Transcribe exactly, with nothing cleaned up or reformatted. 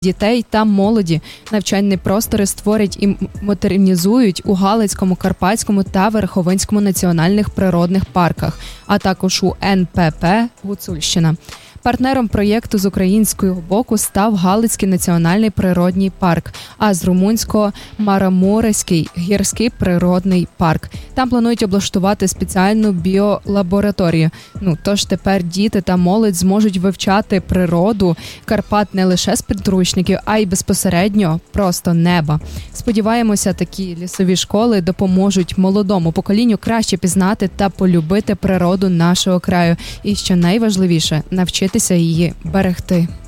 дітей та молоді. Навчальні простори створять і модернізують у Галицькому, Карпатському та Верховинському національних природних парках, а також у ен пе пе «Гуцульщина». Партнером проєкту з українського боку став Галицький національний природний парк, а з румунського – Марамурський гірський природний парк. Там планують облаштувати спеціальну біолабораторію. Ну, тож тепер діти та молодь зможуть вивчати природу Карпат не лише з підручників, а й безпосередньо просто неба. Сподіваємося, такі лісові школи допоможуть молодому поколінню краще пізнати та полюбити природу нашого краю. І, що найважливіше, навчитися її берегти.